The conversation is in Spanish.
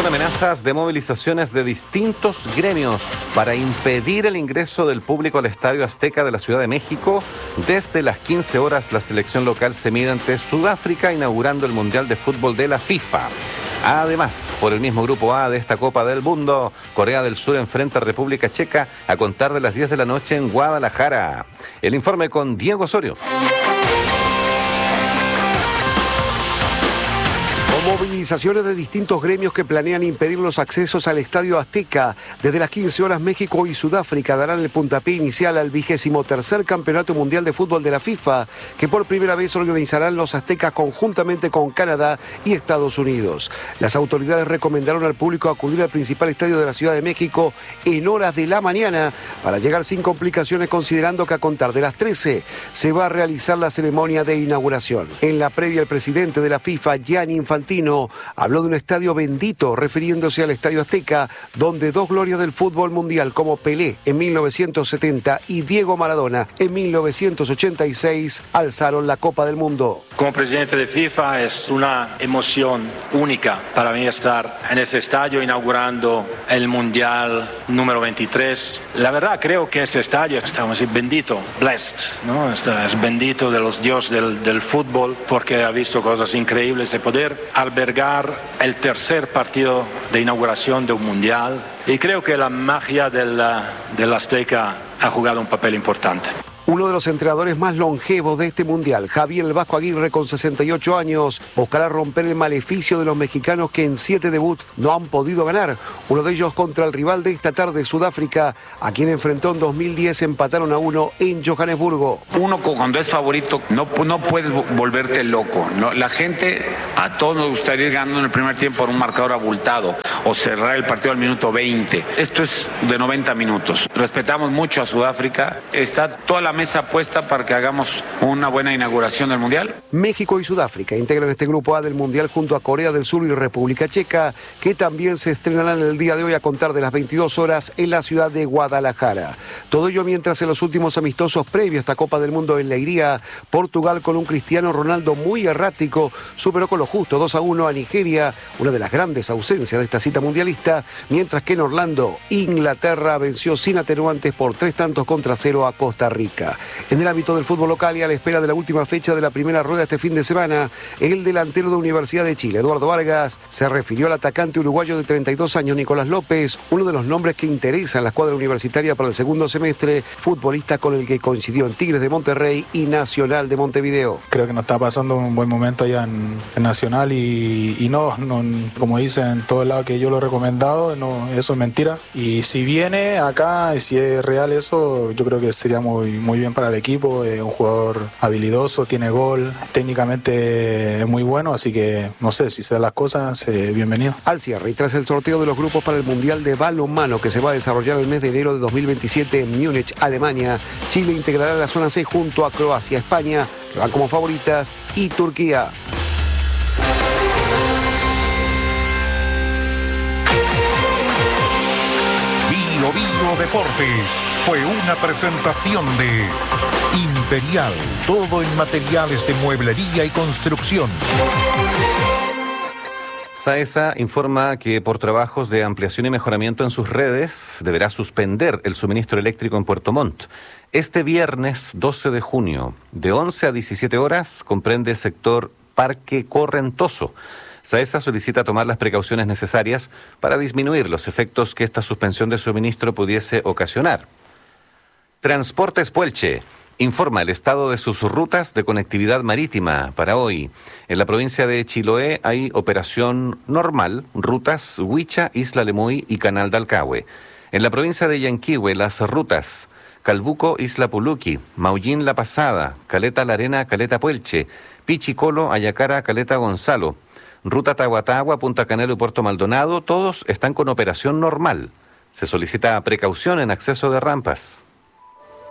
Con amenazas de movilizaciones de distintos gremios para impedir el ingreso del público al Estadio Azteca de la Ciudad de México, desde las 15 horas la selección local se mide ante Sudáfrica, inaugurando el Mundial de Fútbol de la FIFA. Además, por el mismo grupo A de esta Copa del Mundo, Corea del Sur enfrenta a República Checa a contar de las 10 de la noche en Guadalajara. El informe con Diego Osorio. Movilizaciones de distintos gremios que planean impedir los accesos al Estadio Azteca. Desde las 15 horas México y Sudáfrica darán el puntapié inicial al 23º Campeonato Mundial de Fútbol de la FIFA, que por primera vez organizarán los aztecas conjuntamente con Canadá y Estados Unidos. Las autoridades recomendaron al público acudir al principal estadio de la Ciudad de México en horas de la mañana para llegar sin complicaciones, considerando que a contar de las 13 se va a realizar la ceremonia de inauguración. En la previa, el presidente de la FIFA, Gianni Infantino, habló de un estadio bendito, refiriéndose al Estadio Azteca, donde dos glorias del fútbol mundial como Pelé en 1970 y Diego Maradona en 1986 alzaron la Copa del Mundo. Como presidente de FIFA es una emoción única para mí estar en este estadio inaugurando el Mundial número 23. La verdad creo que este estadio está bendito, blessed, ¿no? Es bendito de los dioses del fútbol, porque ha visto cosas increíbles de poder albergar el tercer partido de inauguración de un mundial, y creo que la magia del Azteca ha jugado un papel importante. Uno de los entrenadores más longevos de este mundial, Javier El Vasco Aguirre, con 68 años, buscará romper el maleficio de los mexicanos que en 7 debuts no han podido ganar. Uno de ellos contra el rival de esta tarde, Sudáfrica, a quien enfrentó en 2010, empataron a 1 en Johannesburgo. Uno cuando es favorito no puedes volverte loco, ¿no? La gente, a todos nos gustaría ir ganando en el primer tiempo por un marcador abultado o cerrar el partido al minuto 20. Esto es de 90 minutos. Respetamos mucho a Sudáfrica. Está toda la mesa puesta para que hagamos una buena inauguración del Mundial. México y Sudáfrica integran este grupo A del Mundial junto a Corea del Sur y República Checa, que también se estrenarán el día de hoy a contar de las 22 horas en la ciudad de Guadalajara. Todo ello mientras en los últimos amistosos previos a esta Copa del Mundo en Leiría, Portugal, con un Cristiano Ronaldo muy errático, superó con lo justo 2-1 a Nigeria, una de las grandes ausencias de esta cita mundialista, mientras que en Orlando, Inglaterra venció sin atenuantes por 3-0 a Costa Rica. En el ámbito del fútbol local y a la espera de la última fecha de la primera rueda este fin de semana, el delantero de Universidad de Chile, Eduardo Vargas, se refirió al atacante uruguayo de 32 años, Nicolás López, uno de los nombres que interesa en la escuadra universitaria para el segundo semestre, futbolista con el que coincidió en Tigres de Monterrey y Nacional de Montevideo. Creo que nos está pasando un buen momento allá en Nacional y no, como dicen en todo lado que yo lo he recomendado, no, eso es mentira. Y si viene acá, si es real eso, yo creo que sería muy bien para el equipo. Es un jugador habilidoso, tiene gol, técnicamente es muy bueno, así que no sé, si se dan las cosas, bienvenido. Al cierre y tras el sorteo de los grupos para el Mundial de Balonmano que se va a desarrollar el mes de enero de 2027 en Múnich, Alemania, Chile integrará la zona C junto a Croacia, España, que van como favoritas, y Turquía. Bio Deportes fue una presentación de Imperial, todo en materiales de mueblería y construcción. SAESA informa que por trabajos de ampliación y mejoramiento en sus redes deberá suspender el suministro eléctrico en Puerto Montt. Este viernes 12 de junio, de 11 a 17 horas, comprende el sector Parque Correntoso. SAESA solicita tomar las precauciones necesarias para disminuir los efectos que esta suspensión de suministro pudiese ocasionar. Transportes Puelche informa el estado de sus rutas de conectividad marítima para hoy. En la provincia de Chiloé hay operación normal, rutas Huicha, Isla Lemuy y Canal de Alcahue. En la provincia de Yanquihue, las rutas Calbuco, Isla Puluqui, Maullín, La Pasada, Caleta La Arena, Caleta Puelche, Pichicolo, Ayacara, Caleta Gonzalo, Ruta Tahuatahua, Punta Canelo y Puerto Maldonado, todos están con operación normal. Se solicita precaución en acceso de rampas.